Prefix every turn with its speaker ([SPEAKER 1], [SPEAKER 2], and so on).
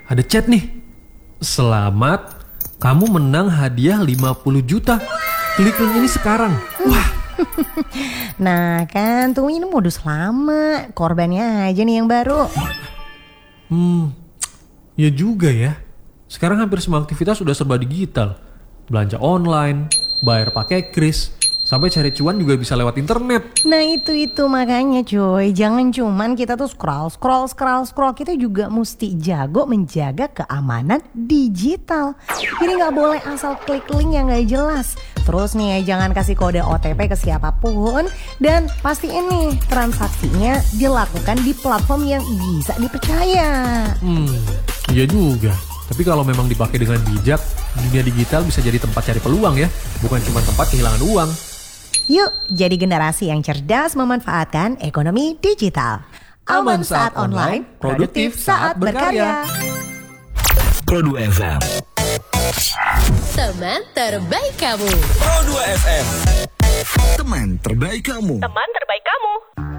[SPEAKER 1] ada chat nih. Selamat, kamu menang hadiah 50 juta. Klik link ini sekarang. Wah.
[SPEAKER 2] Nah kan, tuh ini modus lama. Korbannya aja nih yang baru.
[SPEAKER 1] Ya juga ya. Sekarang hampir semua aktivitas sudah serba digital. Belanja online, bayar pakai kris, sampai cari cuan juga bisa lewat internet.
[SPEAKER 2] Nah itu makanya cuy, jangan cuman kita tuh scroll, kita juga mesti jago menjaga keamanan digital. Jadi gak boleh asal klik link yang gak jelas. Terus nih jangan kasih kode OTP ke siapapun. Dan pastiin nih transaksinya dilakukan di platform yang bisa dipercaya.
[SPEAKER 1] Iya juga. Tapi kalau memang dipakai dengan bijak, dunia digital bisa jadi tempat cari peluang ya. Bukan cuma tempat kehilangan uang.
[SPEAKER 2] Yuk, jadi generasi yang cerdas memanfaatkan ekonomi digital. Aman saat online, produktif saat berkarya.
[SPEAKER 3] Pro2 FM.
[SPEAKER 4] Teman terbaik kamu.
[SPEAKER 3] Pro2 FM. Teman terbaik kamu.
[SPEAKER 4] Teman terbaik kamu.